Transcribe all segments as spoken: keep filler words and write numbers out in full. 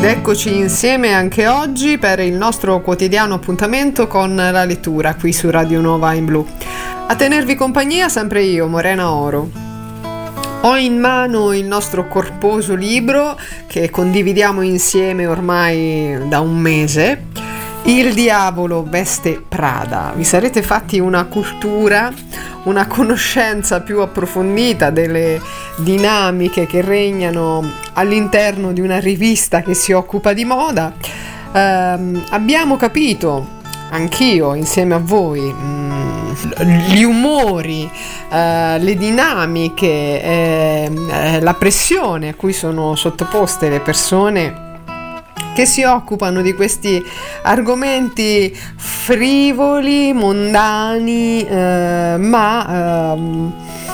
Eccoci insieme anche oggi per il nostro quotidiano appuntamento con la lettura qui su Radio Nuova in Blu. A tenervi compagnia sempre io, Morena Oro. Ho in mano il nostro corposo libro che condividiamo insieme ormai da un mese, Il diavolo veste Prada. Vi sarete fatti una cultura, una conoscenza più approfondita delle dinamiche che regnano all'interno di una rivista che si occupa di moda. Eh, abbiamo capito, anch'io insieme a voi, mh, gli umori, eh, le dinamiche, eh, eh, la pressione a cui sono sottoposte le persone che si occupano di questi argomenti frivoli, mondani, eh, ma eh,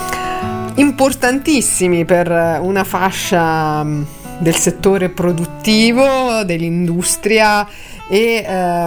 importantissimi per una fascia del settore produttivo, dell'industria e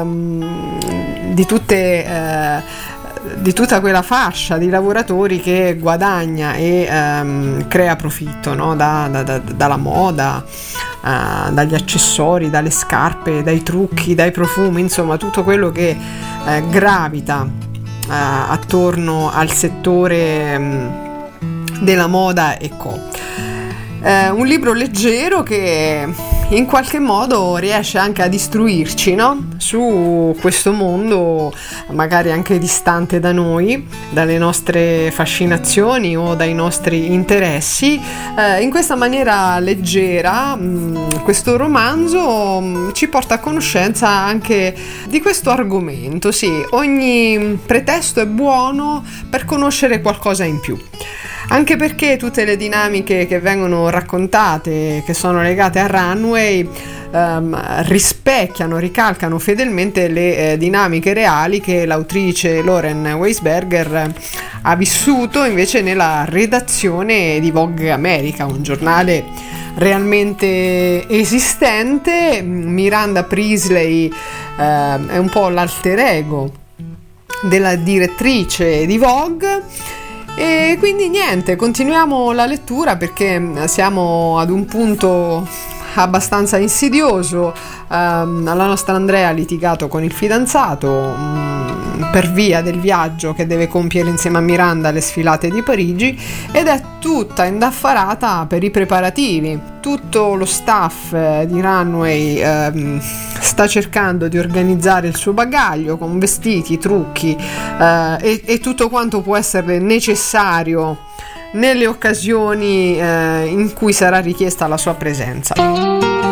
ehm, di tutte eh, di tutta quella fascia di lavoratori che guadagna e ehm, crea profitto, no? da, da, da, dalla moda, uh, dagli accessori, dalle scarpe, dai trucchi, dai profumi, insomma tutto quello che eh, gravita uh, attorno al settore um, della moda e co. Uh, un libro leggero che in qualche modo riesce anche ad istruirci, no? Su questo mondo magari anche distante da noi, dalle nostre fascinazioni o dai nostri interessi. Eh, in questa maniera leggera mh, questo romanzo mh, ci porta a conoscenza anche di questo argomento. Sì, ogni pretesto è buono per conoscere qualcosa in più. Anche perché tutte le dinamiche che vengono raccontate, che sono legate a Runway, ehm, rispecchiano, ricalcano fedelmente le eh, dinamiche reali che l'autrice Lauren Weisberger ha vissuto invece nella redazione di Vogue America, un giornale realmente esistente. Miranda Priestley eh, è un po' l'alter ego della direttrice di Vogue. E quindi niente, continuiamo la lettura perché siamo ad un punto abbastanza insidioso. Um, la nostra Andrea ha litigato con il fidanzato um, per via del viaggio che deve compiere insieme a Miranda alle sfilate di Parigi ed è tutta indaffarata per i preparativi. Tutto lo staff eh, di Runway um, sta cercando di organizzare il suo bagaglio con vestiti, trucchi eh, e, e tutto quanto può essere necessario nelle occasioni eh, in cui sarà richiesta la sua presenza.